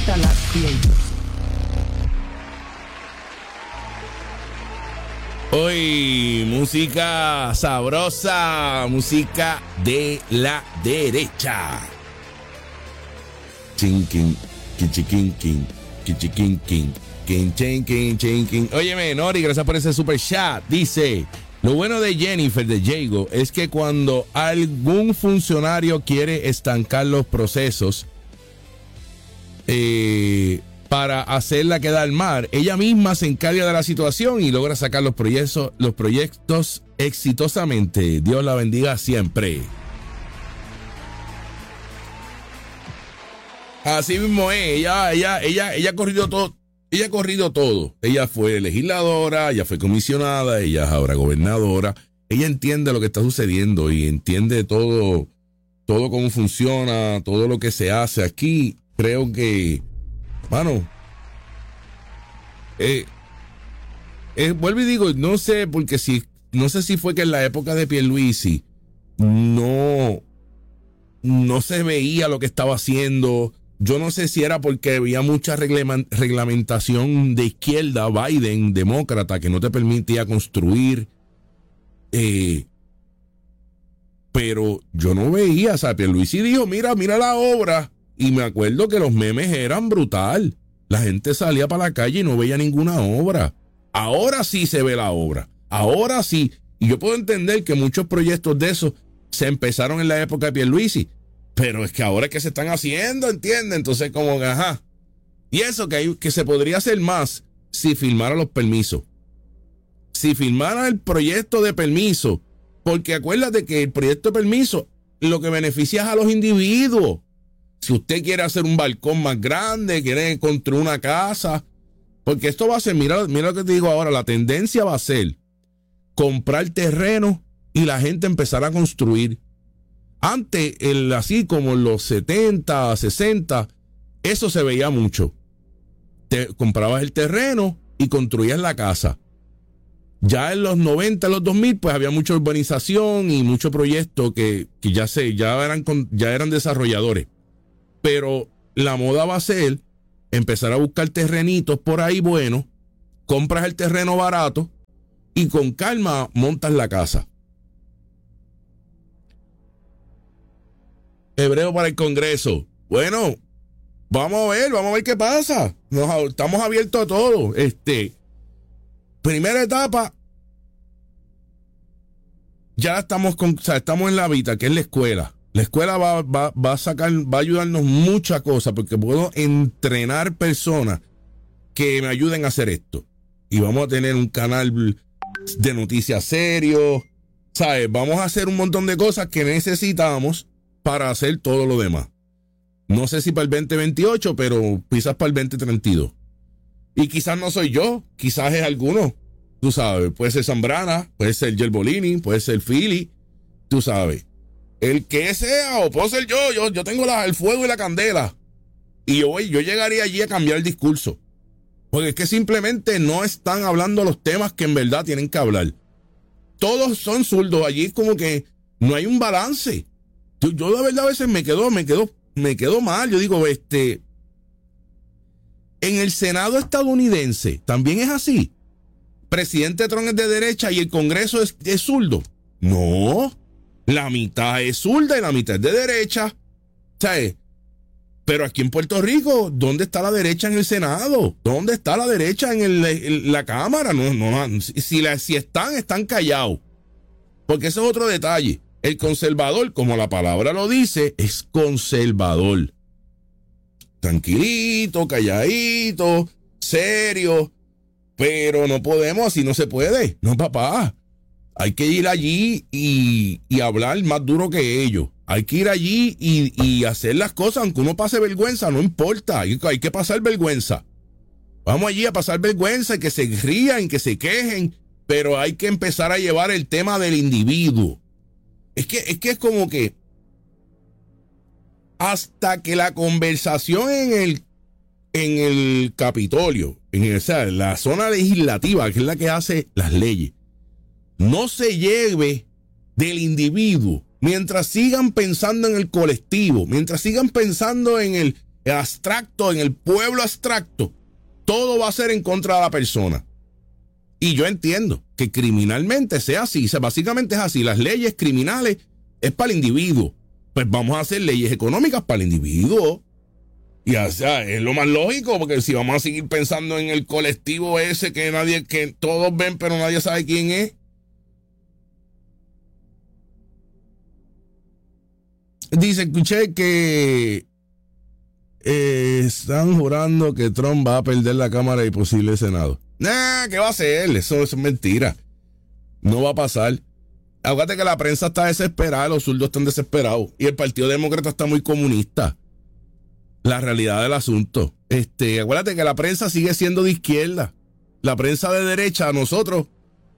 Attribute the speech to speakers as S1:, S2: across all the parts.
S1: Intala Creators.
S2: Hoy, música sabrosa, música de la derecha. Chinkin, kichikinkin, kichikinkin, kinchinkin. Óyeme, Nori, gracias por ese super chat. Dice, lo bueno de Jennifer de Jago es que cuando algún funcionario quiere estancar los procesos para hacerla quedar mal, ella misma se encarga de la situación y logra sacar los proyectos exitosamente. Dios la bendiga siempre. Así mismo es, ella ha corrido todo. Ella ha corrido todo. Ella fue legisladora, ella fue comisionada, ella es ahora gobernadora. Ella entiende lo que está sucediendo y entiende todo cómo funciona, todo lo que se hace aquí. Creo que, mano, vuelvo y digo, no sé, porque no sé si fue que en la época de Pierluisi no se veía lo que estaba haciendo. Yo no sé si era porque había mucha reglamentación de izquierda, Biden, demócrata, que no te permitía construir. Pero yo no veía, o sea, Pierluisi dijo, mira la obra. Y me acuerdo que los memes eran brutal. La gente salía para la calle y no veía ninguna obra. Ahora sí se ve la obra. Ahora sí. Y yo puedo entender que muchos proyectos de esos se empezaron en la época de Pierluisi. Pero es que ahora es que se están haciendo, ¿entiendes? Entonces como que, ajá. Y eso que se podría hacer más si firmara los permisos. Si firmara el proyecto de permiso. Porque acuérdate que el proyecto de permiso lo que beneficia es a los individuos. Si usted quiere hacer un balcón más grande, quiere construir una casa, porque esto va a ser, mira lo que te digo ahora, la tendencia va a ser comprar terreno y la gente empezar a construir. Antes, así como en los 70, 60, eso se veía mucho. Te comprabas el terreno y construías la casa. Ya en los 90, en los 2000, pues había mucha urbanización y mucho proyecto que ya eran desarrolladores. Pero la moda va a ser empezar a buscar terrenitos por ahí buenos, compras el terreno barato y con calma montas la casa. Hebreo para el Congreso. Bueno, vamos a ver qué pasa. Estamos abiertos a todo. Primera etapa, ya estamos en la vida, que es la escuela. La escuela va a ayudarnos muchas cosas porque puedo entrenar personas que me ayuden a hacer esto. Y vamos a tener un canal de noticias serio, ¿sabes? Vamos a hacer un montón de cosas que necesitamos para hacer todo lo demás. No sé si para el 2028, pero quizás para el 2032. Y quizás no soy yo, quizás es alguno, tú sabes. Puede ser Zambrana, puede ser Yerbolini, puede ser Philly, tú sabes. El que sea, o puedo ser yo tengo el fuego y la candela. Y yo llegaría allí a cambiar el discurso. Porque es que simplemente no están hablando los temas que en verdad tienen que hablar. Todos son zurdos. Allí como que no hay un balance. Yo la verdad a veces me quedo mal. Yo digo, en el Senado estadounidense también es así. Presidente Trump es de derecha y el Congreso es zurdo. No. La mitad es zurda y la mitad es de derecha. ¿Sabes? Pero aquí en Puerto Rico, ¿dónde está la derecha en el Senado? ¿Dónde está la derecha en la Cámara? No, si están callados. Porque ese es otro detalle. El conservador, como la palabra lo dice, es conservador. Tranquilito, calladito, serio. Pero no podemos, así no se puede. No, papá. Hay que ir allí y hablar más duro que ellos. Hay que ir allí y hacer las cosas, aunque uno pase vergüenza, no importa. Hay que pasar vergüenza. Vamos allí a pasar vergüenza y que se rían, que se quejen, pero hay que empezar a llevar el tema del individuo. Es que es como que hasta que la conversación en el Capitolio, la zona legislativa, que es la que hace las leyes, no se lleve del individuo, mientras sigan pensando en el colectivo, mientras sigan pensando en abstracto, en el pueblo abstracto, todo va a ser en contra de la persona. Y yo entiendo que criminalmente sea así, o sea, básicamente es así, las leyes criminales es para el individuo, pues vamos a hacer leyes económicas para el individuo. Y o sea, es lo más lógico, porque si vamos a seguir pensando en el colectivo ese que todos ven pero nadie sabe quién es. Dice, escuché que están jurando que Trump va a perder la Cámara y posible Senado. Nah, ¿qué va a hacer? Eso es mentira. No va a pasar. Acuérdate que la prensa está desesperada, los zurdos están desesperados y el Partido Demócrata está muy comunista. La realidad del asunto. Acuérdate que la prensa sigue siendo de izquierda. La prensa de derecha, nosotros,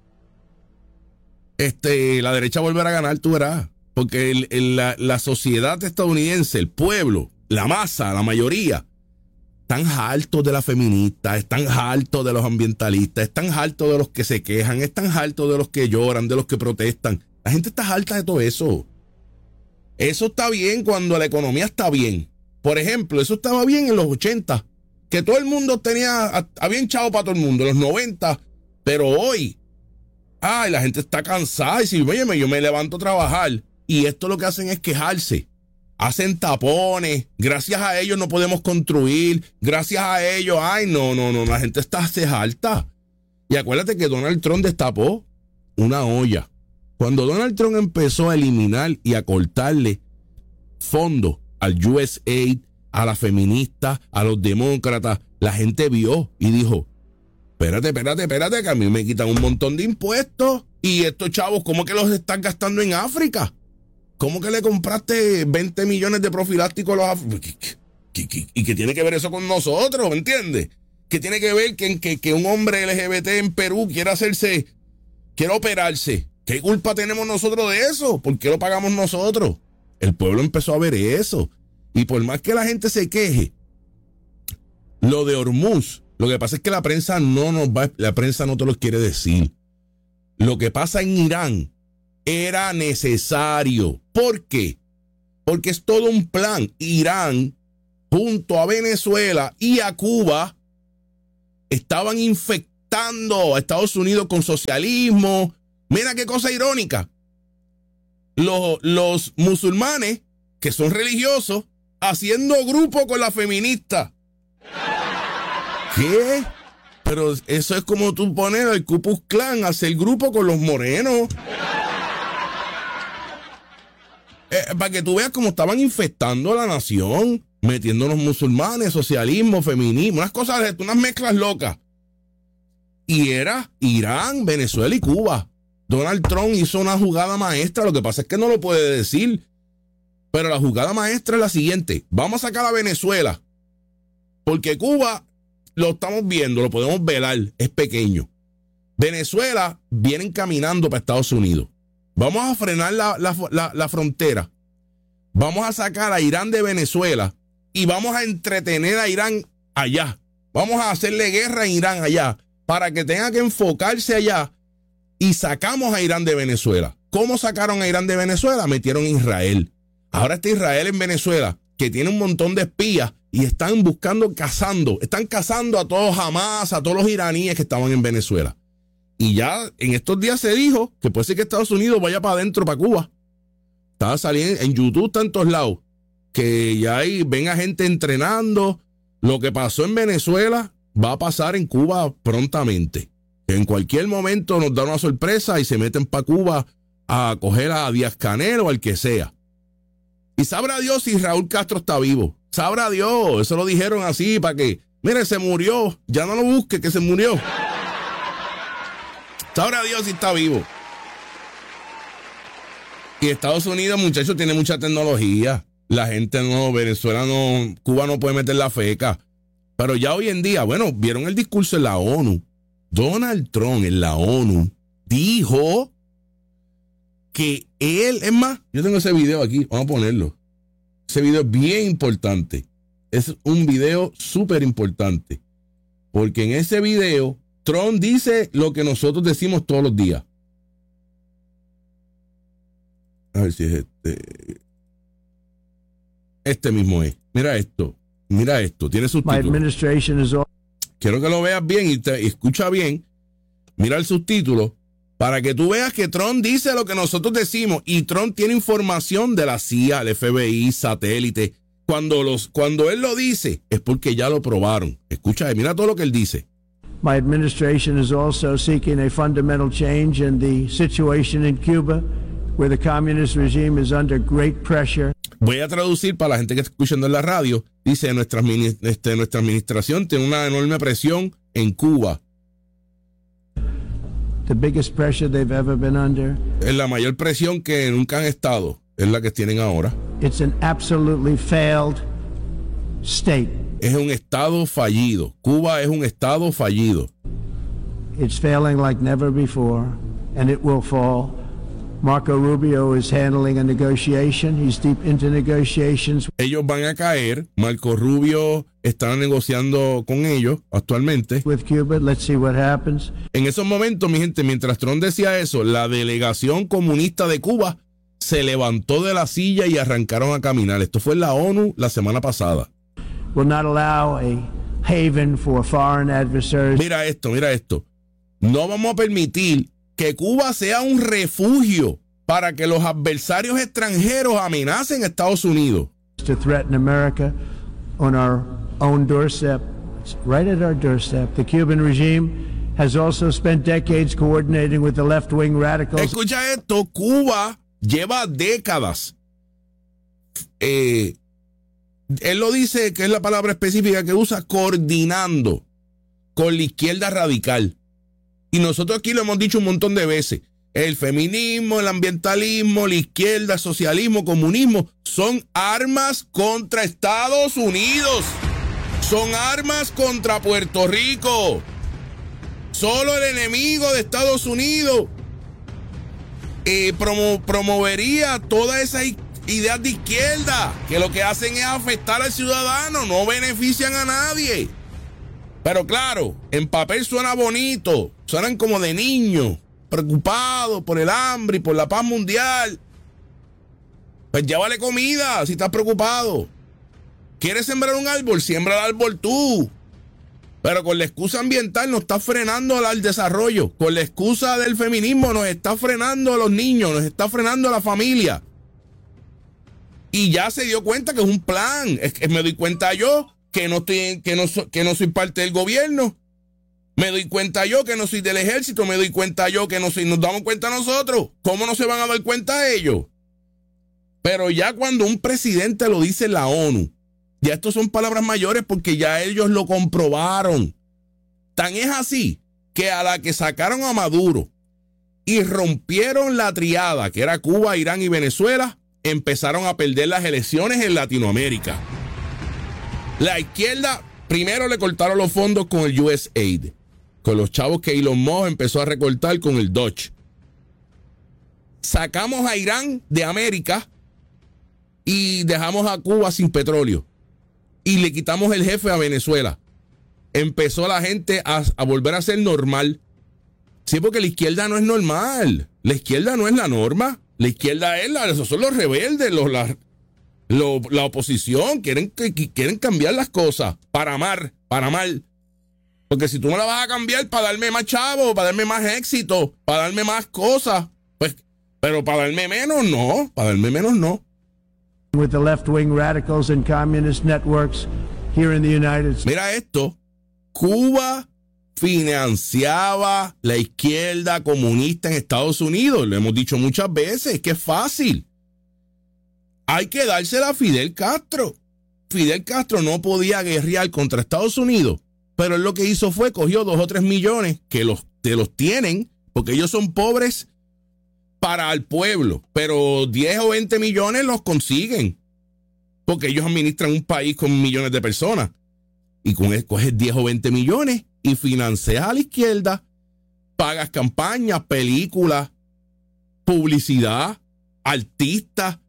S2: la derecha volverá a ganar, tú verás. Porque la sociedad estadounidense, el pueblo, la masa, la mayoría, están hartos de las feministas, están hartos de los ambientalistas, están hartos de los que se quejan, están hartos de los que lloran, de los que protestan. La gente está harta de todo eso. Eso está bien cuando la economía está bien. Por ejemplo, eso estaba bien en los 80, que todo el mundo había echado para todo el mundo, en los 90, pero hoy, la gente está cansada y si, oye, yo me levanto a trabajar y esto lo que hacen es quejarse. Hacen tapones, gracias a ellos no podemos construir, gracias a ellos, no, la gente se harta. Y acuérdate que Donald Trump destapó una olla. Cuando Donald Trump empezó a eliminar y a cortarle fondos al USAID, a las feministas, a los demócratas, la gente vio y dijo, espérate, que a mí me quitan un montón de impuestos y estos chavos, ¿cómo que los están gastando en África? ¿Cómo que le compraste 20 millones de profilácticos a los africanos? ¿Y qué tiene que ver eso con nosotros? ¿Me entiendes? ¿Qué tiene que ver que un hombre LGBT en Perú quiera operarse? ¿Qué culpa tenemos nosotros de eso? ¿Por qué lo pagamos nosotros? El pueblo empezó a ver eso. Y por más que la gente se queje, lo de Hormuz, lo que pasa es que la prensa no te lo quiere decir. Lo que pasa en Irán era necesario. ¿Por qué? Porque es todo un plan. Irán, junto a Venezuela y a Cuba, estaban infectando a Estados Unidos con socialismo. Mira qué cosa irónica. Los musulmanes, que son religiosos, haciendo grupo con la feminista. ¿Qué? Pero eso es como tú poner al Ku Klux Klan a hacer grupo con los morenos. Para que tú veas cómo estaban infectando a la nación, metiéndonos musulmanes, socialismo, feminismo, unas mezclas locas. Y era Irán, Venezuela y Cuba. Donald Trump hizo una jugada maestra, lo que pasa es que no lo puede decir. Pero la jugada maestra es la siguiente: vamos a sacar a Venezuela, porque Cuba lo estamos viendo, lo podemos velar, es pequeño. Venezuela vienen caminando para Estados Unidos. Vamos a frenar la frontera. Vamos a sacar a Irán de Venezuela y vamos a entretener a Irán allá. Vamos a hacerle guerra a Irán allá para que tenga que enfocarse allá y sacamos a Irán de Venezuela. ¿Cómo sacaron a Irán de Venezuela? Metieron a Israel. Ahora está Israel en Venezuela, que tiene un montón de espías y están cazando a todos Hamas, a todos los iraníes que estaban en Venezuela. Y ya en estos días se dijo que puede ser que Estados Unidos vaya para adentro, para Cuba. Estaba saliendo en YouTube, está en todos lados, que ya ahí ven a gente entrenando. Lo que pasó en Venezuela va a pasar en Cuba prontamente. En cualquier momento nos da una sorpresa y se meten para Cuba a coger a Díaz-Canel o al que sea. Y sabrá Dios si Raúl Castro está vivo. Sabrá Dios, eso lo dijeron así para que, mire, se murió, ya no lo busque, que se murió. Sabrá Dios si está vivo. Y Estados Unidos, muchachos, tiene mucha tecnología. La gente no, Venezuela no, Cuba no puede meter la feca. Pero ya hoy en día, bueno, vieron el discurso en la ONU. Donald Trump en la ONU dijo que él, es más, yo tengo ese video aquí, vamos a ponerlo. Ese video es bien importante. Es un video súper importante. Porque en ese video, Trump dice lo que nosotros decimos todos los días. A ver si es este. Este mismo es. Mira esto. Mira esto, tiene
S1: My
S2: subtítulos.
S1: administration is all
S2: Quiero que lo veas bien y escucha bien. Mira el subtítulo para que tú veas que Trump dice lo que nosotros decimos y Trump tiene información de la CIA, el FBI, satélite. Cuando él lo dice es porque ya lo probaron. Escucha, mira todo lo que él dice.
S1: My administration is also seeking a fundamental change in the situation in Cuba, where the communist regime is under great pressure.
S2: Voy a traducir para la gente que está escuchando en la radio. Dice, nuestra administración tiene una enorme presión en Cuba.
S1: The biggest pressure they've ever been under.
S2: Es la mayor presión que nunca han estado. Es la que tienen ahora.
S1: It's an absolutely failed state.
S2: Es un estado fallido. Cuba es un estado fallido.
S1: It's failing like never before, and it will fall. Marco Rubio is handling a negotiation. He's deep into negotiations.
S2: Ellos van a caer. Marco Rubio está negociando con ellos actualmente.
S1: With Cuba, let's see what happens.
S2: En esos momentos, mi gente, mientras Trump decía eso, la delegación comunista de Cuba se levantó de la silla y arrancaron a caminar. Esto fue en la ONU la semana pasada.
S1: Will not allow a haven for foreign adversaries.
S2: Mira esto. No vamos a permitir que Cuba sea un refugio para que los adversarios extranjeros amenacen a Estados Unidos.
S1: To threaten America on our own doorstep. It's right at our doorstep. The Cuban regime has also spent decades coordinating with the left-wing radicals.
S2: Escucha esto, Cuba lleva décadas. Él lo dice, que es la palabra específica que usa, coordinando con la izquierda radical. Y nosotros aquí lo hemos dicho un montón de veces. El feminismo, el ambientalismo, la izquierda, el socialismo, comunismo, son armas contra Estados Unidos. Son armas contra Puerto Rico. Solo el enemigo de Estados Unidos promovería todas esas ideas de izquierda, que lo que hacen es afectar al ciudadano, no benefician a nadie. Pero claro, en papel suena bonito, suenan como de niños, preocupados por el hambre y por la paz mundial. Pues llévale comida si estás preocupado. ¿Quieres sembrar un árbol? Siembra el árbol tú. Pero con la excusa ambiental nos está frenando al desarrollo. Con la excusa del feminismo nos está frenando a los niños, nos está frenando a la familia. Y ya se dio cuenta que es un plan. Es que me doy cuenta yo que no soy parte del gobierno. Me doy cuenta yo que no soy del ejército. Me doy cuenta yo que no soy. Nos damos cuenta nosotros. ¿Cómo no se van a dar cuenta ellos? Pero ya cuando un presidente lo dice en la ONU, ya estos son palabras mayores porque ya ellos lo comprobaron. Tan es así que a la que sacaron a Maduro y rompieron la triada, que era Cuba, Irán y Venezuela, empezaron a perder las elecciones en Latinoamérica. La izquierda primero le cortaron los fondos con el USAID, con los chavos que Elon Musk empezó a recortar con el Dodge. Sacamos a Irán de América y dejamos a Cuba sin petróleo. Y le quitamos el jefe a Venezuela. Empezó la gente a volver a ser normal. Sí, porque la izquierda no es normal. La izquierda no es la norma. La izquierda es esos son los rebeldes, la oposición. Quieren cambiar las cosas para amar, para mal. Porque si tú no la vas a cambiar para darme más chavo, para darme más éxito, para darme más cosas, pues, pero para darme menos, no. Para darme menos, no.
S1: With the left-wing radicals and communist networks here in the United States.
S2: Mira esto, Cuba financiaba la izquierda comunista en Estados Unidos. Lo hemos dicho muchas veces, que es fácil. Hay que dársela a Fidel Castro. Fidel Castro no podía guerrear contra Estados Unidos, pero él lo que hizo fue cogió 2 o 3 millones que los tienen, porque ellos son pobres para el pueblo, pero 10 o 20 millones los consiguen, porque ellos administran un país con millones de personas, y con él coges 10 o 20 millones y financias a la izquierda, pagas campañas, películas, publicidad, artistas,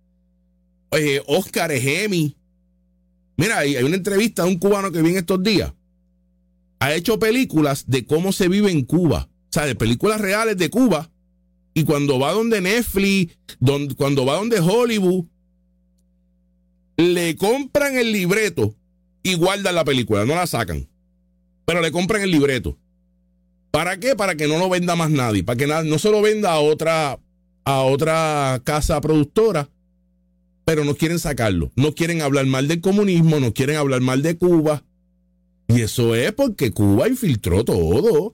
S2: Oscar Emmy. Mira, hay una entrevista de un cubano que vi en estos días, ha hecho películas de cómo se vive en Cuba, o sea, de películas reales de Cuba. Y cuando va donde Netflix, cuando va donde Hollywood, le compran el libreto y guardan la película, no la sacan. Pero le compran el libreto. ¿Para qué? Para que no lo venda más nadie, para que no se lo venda a otra casa productora, pero no quieren sacarlo. No quieren hablar mal del comunismo, no quieren hablar mal de Cuba. Y eso es porque Cuba infiltró todo.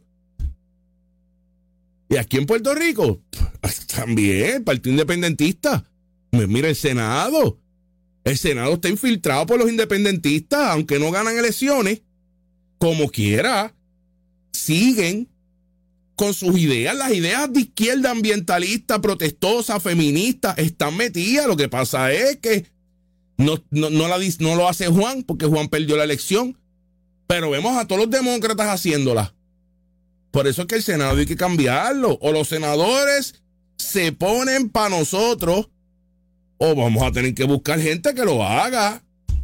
S2: Y aquí en Puerto Rico, también, Partido Independentista. Mira el Senado. El Senado está infiltrado por los independentistas, aunque no ganan elecciones. Como quiera, siguen con sus ideas. Las ideas de izquierda ambientalista, protestosa, feminista, están metidas. Lo que pasa es que no lo hace Juan, porque Juan perdió la elección. Pero vemos a todos los demócratas haciéndola. Por eso es que el Senado hay que cambiarlo. O los senadores se ponen para nosotros, o vamos a tener que buscar gente que lo haga.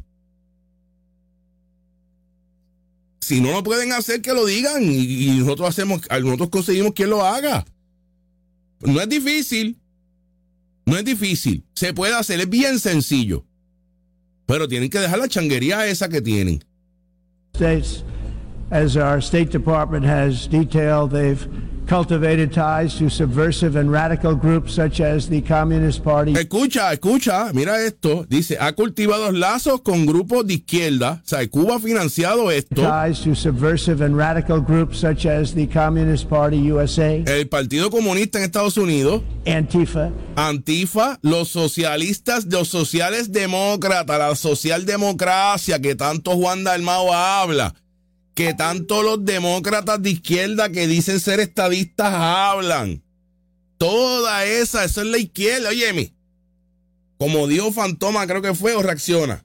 S2: Si no lo pueden hacer, que lo digan y nosotros conseguimos quien lo haga. No es difícil. No es difícil. Se puede hacer, es bien sencillo. Pero tienen que dejar la changuería esa que tienen.
S1: States, as our State Department has detailed, they've cultivated ties to subversive and radical groups such as the Communist Party.
S2: Escucha, mira esto. Dice, ha cultivado lazos con grupos de izquierda. O sea, Cuba ha financiado esto.
S1: Ties to subversive and radical groups such as the Communist Party USA.
S2: El Partido Comunista en Estados Unidos.
S1: Antifa,
S2: los socialistas, los sociales demócratas, la socialdemocracia que tanto Juan Dalmau habla, que tanto los demócratas de izquierda que dicen ser estadistas hablan. Toda eso es la izquierda. Óyeme, como dijo Fantoma, creo que fue, o Reacciona.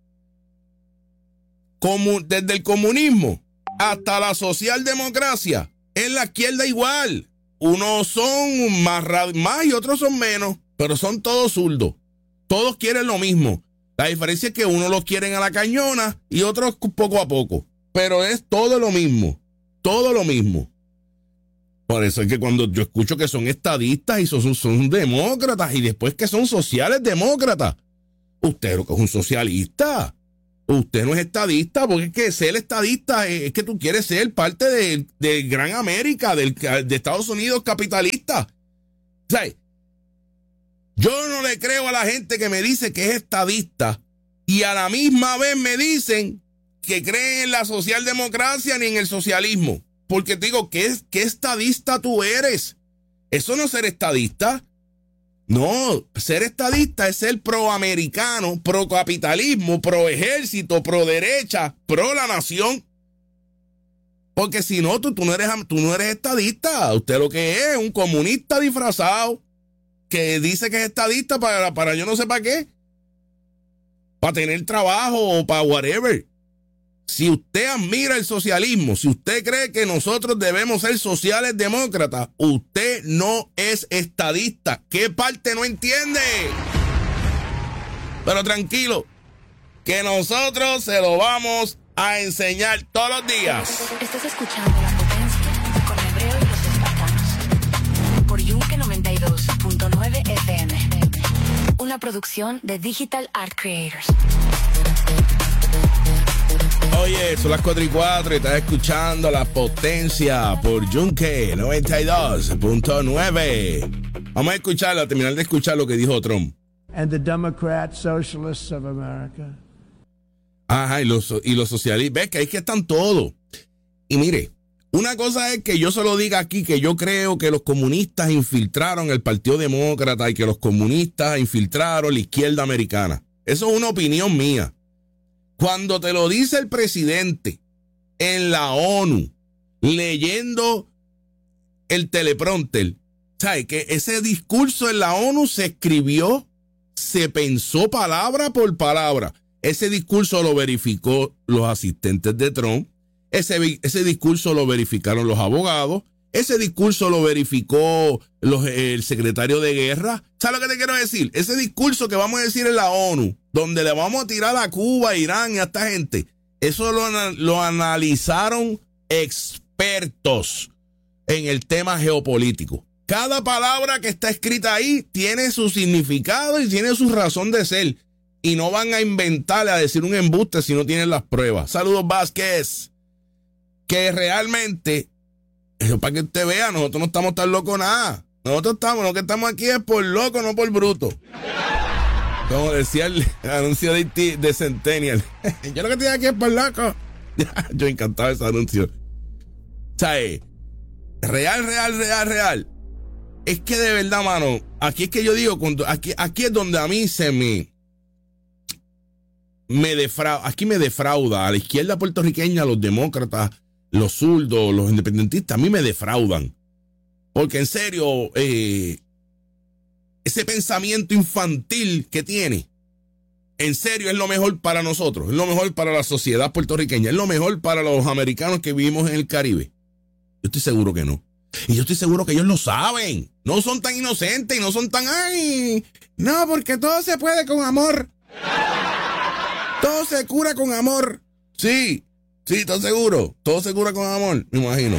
S2: Desde el comunismo hasta la socialdemocracia, es la izquierda igual. Unos son más y otros son menos, pero son todos zurdos. Todos quieren lo mismo. La diferencia es que unos los quieren a la cañona y otros poco a poco. Pero es todo lo mismo. Todo lo mismo. Por eso es que cuando yo escucho que son estadistas y son demócratas y después que son sociales demócratas, usted lo que es un socialista. Usted no es estadista, porque es que ser estadista es que tú quieres ser parte del gran América, de Estados Unidos capitalista. O sea, yo no le creo a la gente que me dice que es estadista y a la misma vez me dicen que creen en la socialdemocracia ni en el socialismo. Porque te digo, ¿qué estadista tú eres? Eso no es ser estadista. No, ser estadista es ser proamericano, pro capitalismo, pro ejército, pro derecha, pro la nación. Porque si no, tú no eres estadista. Usted lo que es un comunista disfrazado que dice que es estadista para yo no sé para qué. Para tener trabajo o para whatever. Si usted admira el socialismo, si usted cree que nosotros debemos ser sociales demócratas, usted no es estadista. ¿Qué parte no entiende? Pero tranquilo, que nosotros se lo vamos a enseñar todos los días.
S3: Estás escuchando La Potencia con Hebreo y los Espartanos por Yunque 92.9 FM. Una producción de Digital Art Creators.
S2: Oye, son las 4:04 y estás escuchando La Potencia por Yunque 92.9. Vamos a escucharlo, a terminar de escuchar lo que dijo Trump.
S1: And the Democrat Socialists of America.
S2: Ajá, y los socialistas. Ves que ahí que están todos. Y mire, una cosa es que yo se lo diga aquí, que yo creo que los comunistas infiltraron el Partido Demócrata y que los comunistas infiltraron la izquierda americana. Eso es una opinión mía. Cuando te lo dice el presidente en la ONU, leyendo el teleprompter, ¿sabes? Que ese discurso en la ONU se escribió, se pensó palabra por palabra. Ese discurso lo verificó los asistentes de Trump, ese discurso lo verificaron los abogados, ese discurso lo verificó el secretario de guerra. ¿Sabes lo que te quiero decir? Ese discurso que vamos a decir en la ONU, donde le vamos a tirar a Cuba, a Irán y a esta gente, eso lo analizaron expertos en el tema geopolítico. Cada palabra que está escrita ahí tiene su significado y tiene su razón de ser. Y no van a inventarle a decir un embuste si no tienen las pruebas. Saludos, Vázquez. Que realmente, eso para que usted vea, nosotros no estamos tan locos nada. Nosotros lo que estamos aquí es por loco, no por bruto. Como decía el anuncio de Centennial. Yo lo que estoy aquí es por loco. Yo encantaba ese anuncio. O sea, real. Es que de verdad, mano, aquí es que yo digo, aquí es donde a mí me defrauda a la izquierda puertorriqueña, los demócratas, los zurdos, los independentistas, a mí me defraudan. Porque en serio, ese pensamiento infantil que tiene, en serio es lo mejor para nosotros, es lo mejor para la sociedad puertorriqueña, es lo mejor para los americanos que vivimos en el Caribe. Yo estoy seguro que no. Y yo estoy seguro que ellos lo saben. No son tan inocentes y no son tan, ay, no, porque todo se puede con amor. Todo se cura con amor. Sí, estoy seguro. Todo se cura con amor, me imagino.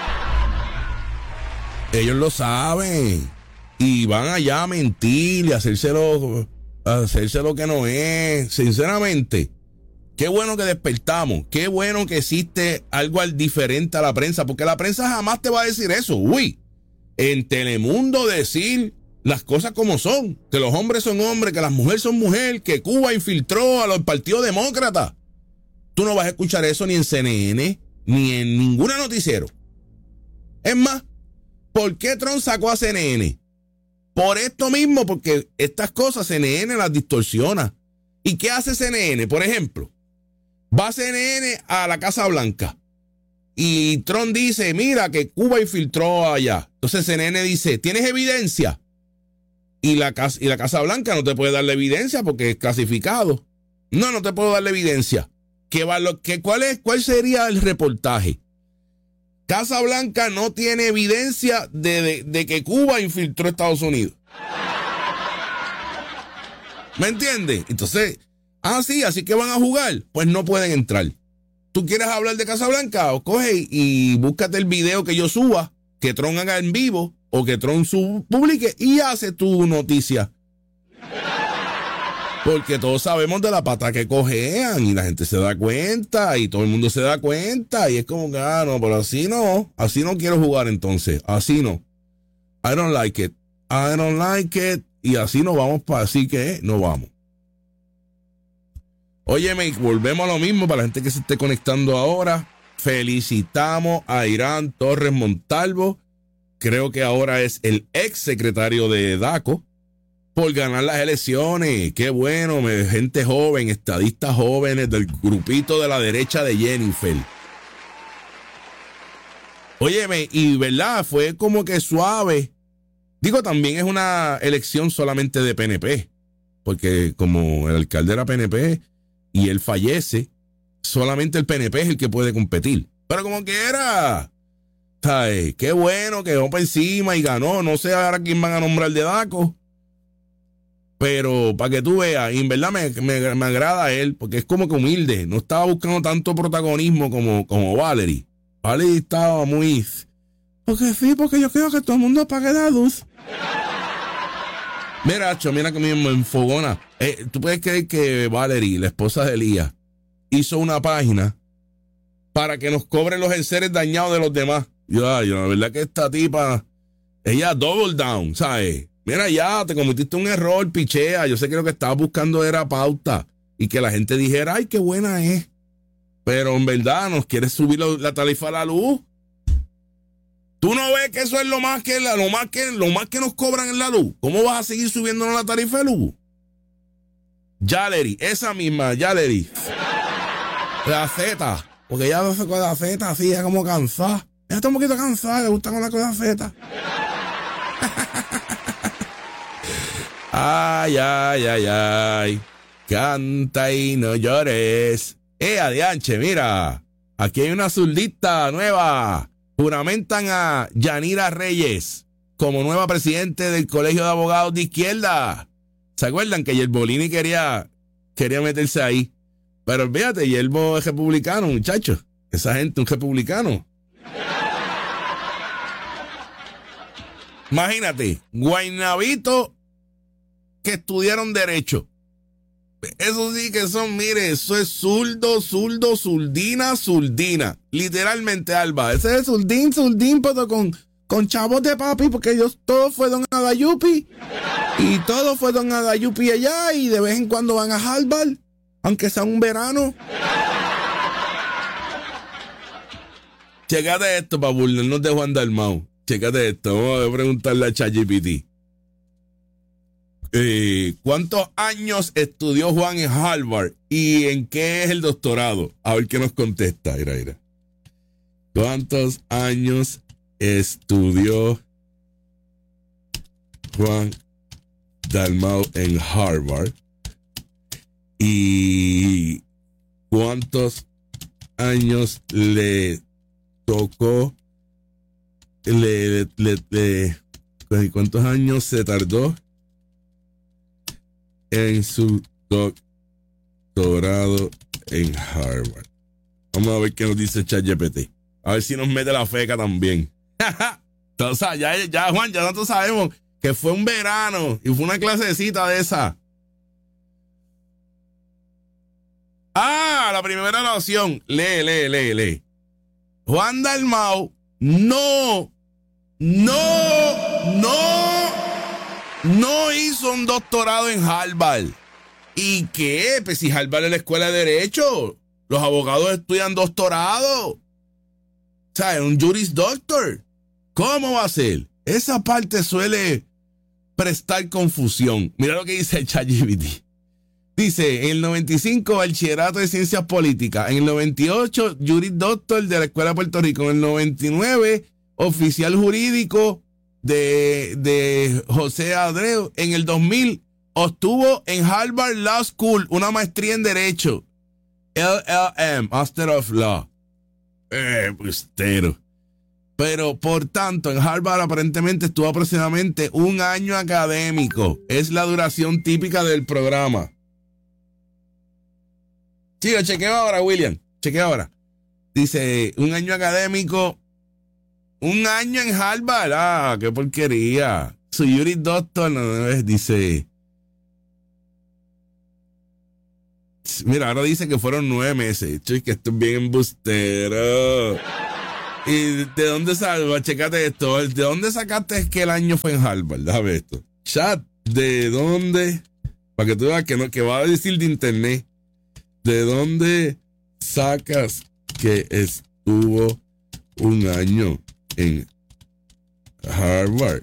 S2: Ellos lo saben. Y van allá a mentir y a hacerse lo que no es. Sinceramente, qué bueno que despertamos. Qué bueno que existe algo diferente a la prensa. Porque la prensa jamás te va a decir eso. Uy, en Telemundo decir las cosas como son, que los hombres son hombres, que las mujeres son mujeres, que Cuba infiltró a los partidos demócratas. Tú no vas a escuchar eso ni en CNN, ni en ningún noticiero. Es más, ¿por qué Trump sacó a CNN? Por esto mismo, porque estas cosas CNN las distorsiona. ¿Y qué hace CNN? Por ejemplo, va CNN a la Casa Blanca y Trump dice, mira que Cuba infiltró allá. Entonces CNN dice, ¿tienes evidencia? Y la Casa Blanca no te puede dar la evidencia porque es clasificado. No te puedo dar la evidencia. ¿Cuál sería el reportaje? Casa Blanca no tiene evidencia de que Cuba infiltró a Estados Unidos. ¿Me entiendes? Entonces, sí, así que van a jugar. Pues no pueden entrar. ¿Tú quieres hablar de Casa Blanca? O coge y búscate el video que yo suba, que Trump haga en vivo, o que Trump publique y hace tu noticia. Porque todos sabemos de la pata que cojean y la gente se da cuenta y todo el mundo se da cuenta y es como que, no, pero así no quiero jugar entonces, así no. I don't like it y así no vamos, así que no vamos. Óyeme, volvemos a lo mismo para la gente que se esté conectando ahora. Felicitamos a Irán Torres Montalvo, creo que ahora es el ex secretario de DACO, por ganar las elecciones. Qué bueno, gente joven, estadistas jóvenes del grupito de la derecha de Jennifer. Óyeme, y verdad, fue como que suave. Digo, también es una elección solamente de PNP, porque como el alcalde era PNP y él fallece, solamente el PNP es el que puede competir. Pero como quiera, ¿sabes? Qué bueno que va para encima y ganó. No sé ahora quién van a nombrar de DACO. Pero para que tú veas, y en verdad me agrada a él, porque es como que humilde. No estaba buscando tanto protagonismo como Valerie. Valerie estaba muy... porque yo quiero que todo el mundo pague la luz. Mira, que me enfogona. ¿Tú puedes creer que Valerie, la esposa de Elías, hizo una página para que nos cobren los enseres dañados de los demás? Yo, la verdad que esta tipa, ella double down, ¿sabes? Mira, ya te cometiste un error, pichea. Yo sé que lo que estabas buscando era pauta y que la gente dijera, ay, qué buena es. Pero en verdad nos quieres subir la tarifa a la luz. ¿Tú no ves que eso es lo más que nos cobran en la luz? ¿Cómo vas a seguir subiéndonos la tarifa de luz? Yalery, esa misma, Yalery. La Z, porque ella no se con la Z así, es como cansada. Ella está un poquito cansada, le gusta con la cosa Z. Ay. Canta y no llores. Adianche, mira. Aquí hay una zurdita nueva. Juramentan a Yanira Reyes como nueva presidente del Colegio de Abogados de Izquierda. ¿Se acuerdan que Yerbolini quería meterse ahí? Pero fíjate, Yerbo es republicano, muchachos. Esa gente, un republicano. Imagínate, guaynabito que estudiaron Derecho Eso sí que son, mire, eso es zurdo, zuldina. Literalmente, Alba. Ese es zuldín, pero con chavos de papi, porque ellos todo fue Don Adayupi. Y todo fue Don Adayupi allá, y de vez en cuando van a Harvard, aunque sea un verano. Chécate esto para burlarnos de Juan Dalmau. Chécate esto, vamos a preguntarle a ChatGPT. ¿Cuántos años estudió Juan en Harvard y en qué es el doctorado? A ver qué nos contesta. Mira. ¿Cuántos años estudió Juan Dalmau en Harvard? ¿Y cuántos años le tocó? ¿Cuántos años se tardó en su doctorado en Harvard? Vamos a ver qué nos dice ChatGPT. A ver si nos mete la feca también. Entonces, ya Juan, ya nosotros sabemos que fue un verano y fue una clasecita de esa. La primera opción. Lee. Juan Dalmau no hizo un doctorado en Harvard. ¿Y qué? Pues si Harvard es la escuela de Derecho, los abogados estudian doctorado. O sea, un Juris Doctor. ¿Cómo va a ser? Esa parte suele prestar confusión. Mira lo que dice el ChatGPT. Dice, en el 95, bachillerato de ciencias políticas. En el 98, Juris Doctor de la Escuela de Puerto Rico. En el 99, oficial jurídico de José Adreu. En el 2000, obtuvo en Harvard Law School una maestría en Derecho. LLM, Master of Law. Pustero. Pero, por tanto, en Harvard aparentemente estuvo aproximadamente un año académico. Es la duración típica del programa. Chico, chequeo ahora, William. Chequeo ahora. Dice, un año académico. Un año en Harvard. Qué porquería. Su Juris Doctor, dice. Mira, ahora dice que fueron 9 meses. Chico, que esto es bien embustero. ¿Y de dónde salió? Chécate esto. ¿De dónde sacaste que el año fue en Harvard? Déjame esto. Chat, ¿de dónde? Para que tú veas que va a decir de internet. ¿De dónde sacas que estuvo un año en Harvard?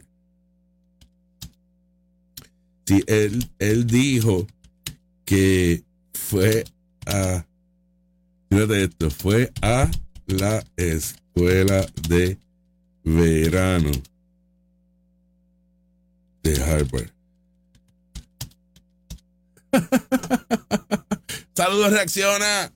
S2: Sí, él dijo que fue a la escuela de verano de Harvard. Saludos, reacciona.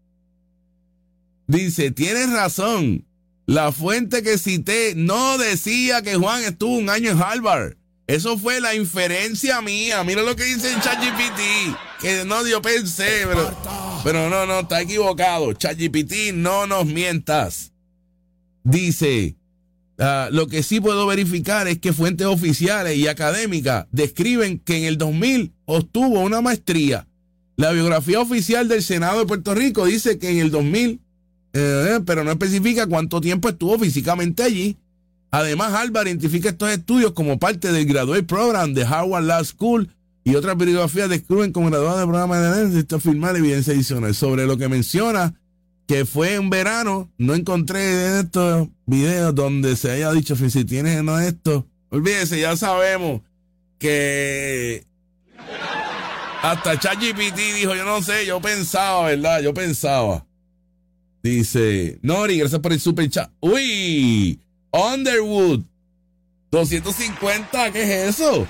S2: Dice, tienes razón. La fuente que cité no decía que Juan estuvo un año en Harvard. Eso fue la inferencia mía. Mira lo que dice en ChatGPT. Que no, yo pensé, pero no, está equivocado. ChatGPT, no nos mientas. Dice, lo que sí puedo verificar es que fuentes oficiales y académicas describen que en el 2000 obtuvo una maestría. La biografía oficial del Senado de Puerto Rico dice que en el 2000, pero no especifica cuánto tiempo estuvo físicamente allí. Además, Harvard identifica estos estudios como parte del Graduate Program de Harvard Law School y otras biografías describen como graduado del programa de necesito firmar evidencia adicional. Sobre lo que menciona que fue en verano, no encontré en estos videos donde se haya dicho si tienes no esto. Olvídese, ya sabemos que hasta ChatGPT dijo, yo no sé, yo pensaba, ¿verdad? Yo pensaba. Dice, Nori, gracias por el super chat. ¡Uy! Underwood, 250, ¿qué es eso?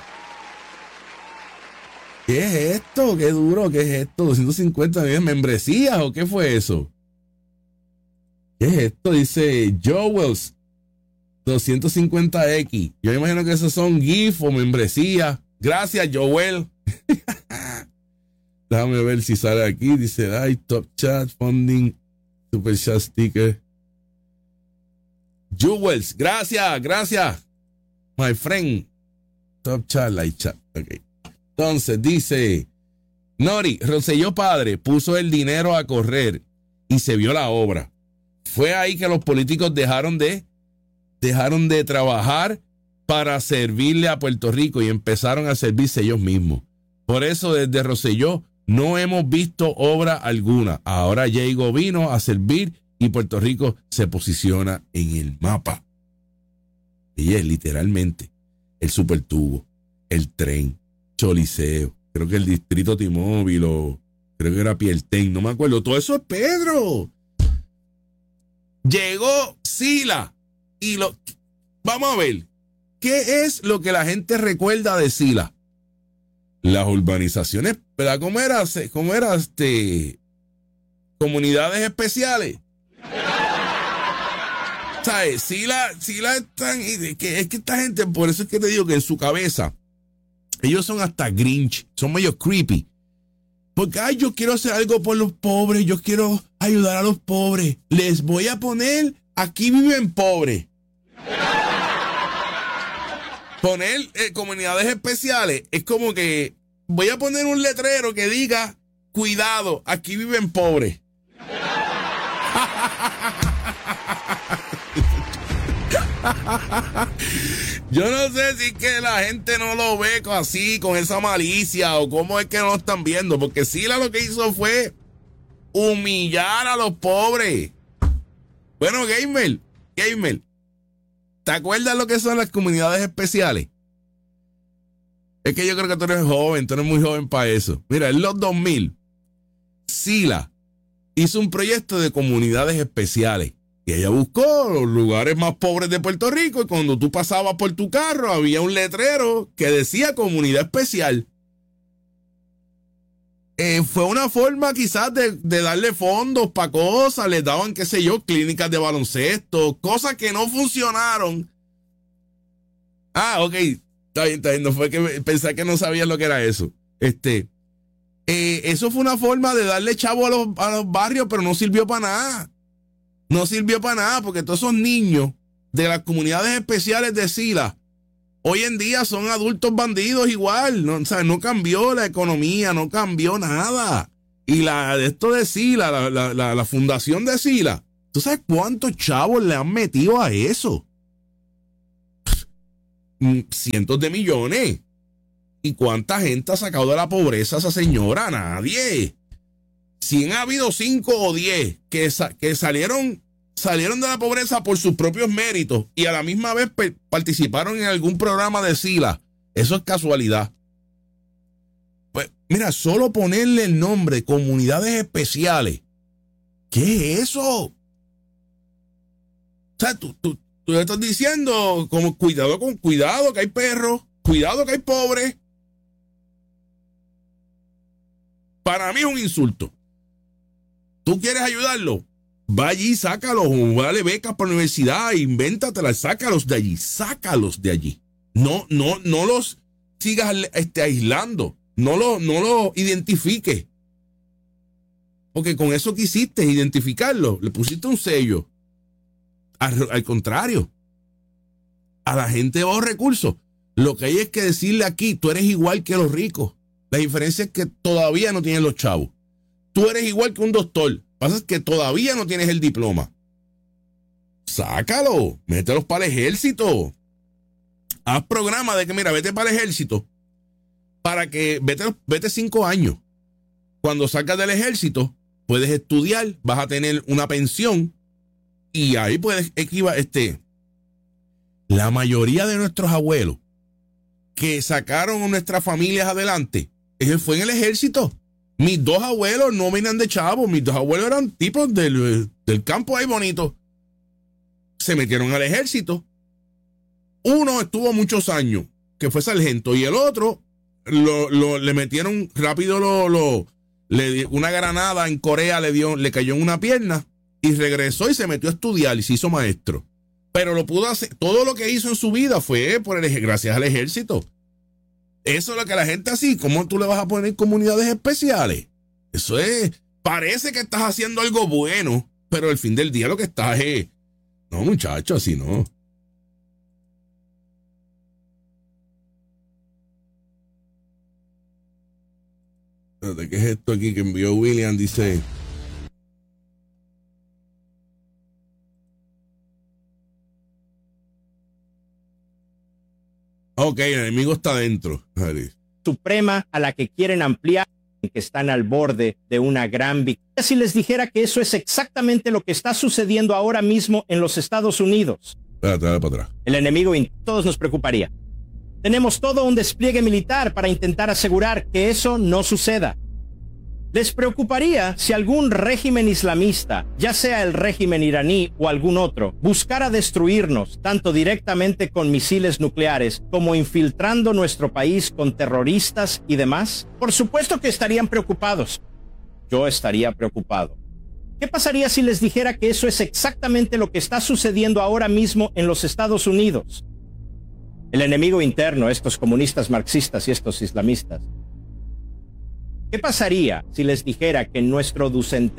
S2: ¿Qué es esto? ¿Qué duro? ¿Qué es esto? 250 membresías o qué fue eso? ¿Qué es esto? Dice Joels, 250X. Yo me imagino que esos son GIF o membresías. Gracias, Joel. Déjame ver si sale aquí. Dice, ay, Top Chat, Funding, Super Chat Sticker. Jewels, gracias. My friend. Top Chat, Light Chat. Ok. Entonces dice, Nori, Rosselló padre puso el dinero a correr y se vio la obra. Fue ahí que los políticos dejaron de trabajar para servirle a Puerto Rico y empezaron a servirse ellos mismos. Por eso desde Rosselló no hemos visto obra alguna. Ahora Diego vino a servir y Puerto Rico se posiciona en el mapa. Y es literalmente el supertubo, el tren, Choliseo, creo que el distrito T-Mobile, o creo que era Pierten, no me acuerdo. Todo eso es Pedro. Llegó Sila y vamos a ver, ¿qué es lo que la gente recuerda de Sila? Las urbanizaciones, ¿verdad? ¿Cómo era comunidades especiales? ¿Sabes? Sila están, es que esta gente, por eso es que te digo que en su cabeza, ellos son hasta Grinch, son medio creepy. Porque, yo quiero hacer algo por los pobres, yo quiero ayudar a los pobres. Les voy a poner, aquí viven pobres. Poner comunidades especiales es como que voy a poner un letrero que diga, cuidado, aquí viven pobres. Yo no sé si es que la gente no lo ve así, con esa malicia, o cómo es que no lo están viendo, porque Sila lo que hizo fue humillar a los pobres. Bueno, Gamer, ¿te acuerdas lo que son las comunidades especiales? Es que yo creo que tú eres joven, tú eres muy joven para eso. Mira, en los 2000, Sila hizo un proyecto de comunidades especiales. Y ella buscó los lugares más pobres de Puerto Rico y cuando tú pasabas por tu carro había un letrero que decía comunidad especial. Fue una forma quizás de darle fondos para cosas, les daban, qué sé yo, clínicas de baloncesto, cosas que no funcionaron. Ok, está bien, no fue que pensé que no sabías lo que era eso. Eso fue una forma de darle chavo a los barrios, pero no sirvió para nada. No sirvió para nada porque todos esos niños de las comunidades especiales de Sila hoy en día son adultos bandidos igual. No, o sea, no cambió la economía, no cambió nada. Y esto de Sila, la fundación de Sila, ¿tú sabes cuántos chavos le han metido a eso? Cientos de millones. ¿Y cuánta gente ha sacado de la pobreza a esa señora? Nadie. Si ha habido 5 o 10 que salieron de la pobreza por sus propios méritos y a la misma vez participaron en algún programa de Sila, eso es casualidad. Pues mira, solo ponerle el nombre comunidades especiales, ¿qué es eso? O sea, tú le estás diciendo como cuidado que hay perros, cuidado que hay pobres. Para mí es un insulto. ¿Tú quieres ayudarlo? Va allí, sácalos, o dale becas para la universidad, invéntatelas, sácalos de allí. No los sigas aislando, no lo identifiques. Porque con eso quisiste identificarlo, le pusiste un sello. Al contrario, a la gente de bajos recursos, lo que hay es que decirle aquí, tú eres igual que los ricos. La diferencia es que todavía no tienen los chavos. Tú eres igual que un doctor. Pasa es que todavía no tienes el diploma. Sácalo, mételos para el ejército. Haz programa de que, mira, vete para el ejército. Para que vete 5 años. Cuando salgas del ejército, puedes estudiar, vas a tener una pensión. Y ahí puedes la mayoría de nuestros abuelos que sacaron a nuestras familias adelante, fue en el ejército. Mis 2 abuelos no venían de chavos, mis 2 abuelos eran tipos del campo ahí bonito. Se metieron al ejército. Uno estuvo muchos años, que fue sargento, y el otro le metieron rápido, una granada en Corea le cayó en una pierna y regresó y se metió a estudiar y se hizo maestro. Pero lo pudo hacer, todo lo que hizo en su vida fue gracias al ejército. Eso es lo que la gente así, ¿cómo tú le vas a poner comunidades especiales? Eso parece que estás haciendo algo bueno, pero al fin del día lo que estás es, no muchacho, así no. ¿qué es esto aquí que envió William? Dice... Ok, el enemigo está dentro.
S4: Suprema a la que quieren ampliar, que están al borde de una gran victoria. Si les dijera que eso es exactamente lo que está sucediendo ahora mismo en los Estados Unidos.
S2: Espérate, dale para atrás.
S4: El enemigo todos nos preocuparía. Tenemos todo un despliegue militar para intentar asegurar que eso no suceda. Les preocuparía si algún régimen islamista, ya sea el régimen iraní o algún otro, buscara destruirnos tanto directamente con misiles nucleares como infiltrando nuestro país con terroristas y demás. Por supuesto que estarían preocupados. Yo estaría preocupado. ¿Qué pasaría si les dijera que eso es exactamente lo que está sucediendo ahora mismo en los Estados Unidos? El enemigo interno, estos comunistas marxistas y estos islamistas. ¿Qué pasaría si les dijera que en nuestro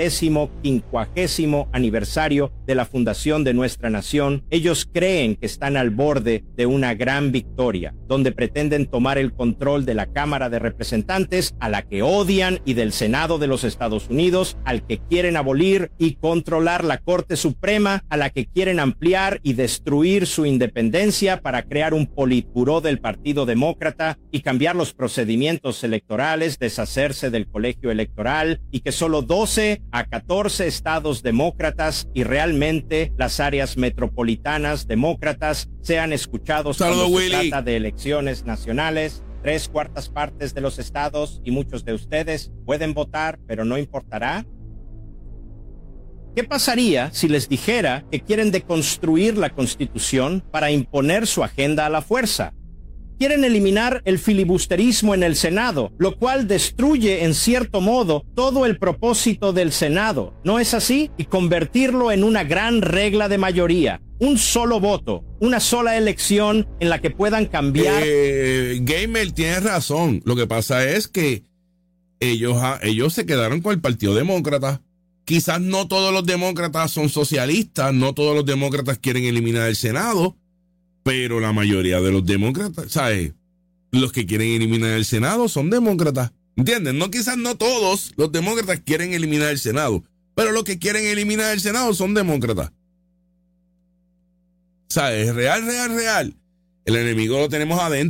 S4: 250º aniversario de la fundación de nuestra nación, ellos creen que están al borde de una gran victoria, donde pretenden tomar el control de la Cámara de Representantes, a la que odian, y del Senado de los Estados Unidos, al que quieren abolir, y controlar la Corte Suprema, a la que quieren ampliar y destruir su independencia para crear un politburó del Partido Demócrata y cambiar los procedimientos electorales, deshacerse del colegio electoral, y que solo 12 a 14 estados demócratas y realmente las áreas metropolitanas demócratas sean escuchados cuando se trata de elecciones nacionales? 3/4 partes de los estados y muchos de ustedes pueden votar, pero no importará. ¿Qué pasaría si les dijera que quieren deconstruir la Constitución para imponer su agenda a la fuerza? Quieren eliminar el filibusterismo en el Senado, lo cual destruye en cierto modo todo el propósito del Senado, ¿no es así? Y convertirlo en una gran regla de mayoría, un solo voto, una sola elección en la que puedan cambiar.
S2: Gamer tiene razón. Lo que pasa es que ellos se quedaron con el Partido Demócrata. Quizás no todos los demócratas son socialistas, no todos los demócratas quieren eliminar el Senado. Pero la mayoría de los demócratas, ¿sabes? Los que quieren eliminar el Senado son demócratas. ¿Entienden? Quizás no todos los demócratas quieren eliminar el Senado, pero los que quieren eliminar el Senado son demócratas. ¿Sabes? Real. El enemigo lo tenemos adentro.